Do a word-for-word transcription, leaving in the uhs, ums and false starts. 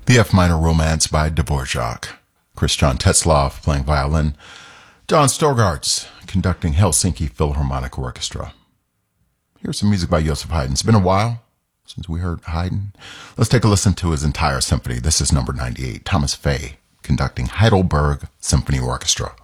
The F minor Romance by Dvorak. Christian Tetzlaff playing violin. Don Storgarts conducting Helsinki Philharmonic Orchestra. Here's some music by Joseph Haydn. It's been a while since we heard Haydn. Let's take a listen to his entire symphony. This is number ninety-eight. Thomas Fay conducting Heidelberg Symphony Orchestra.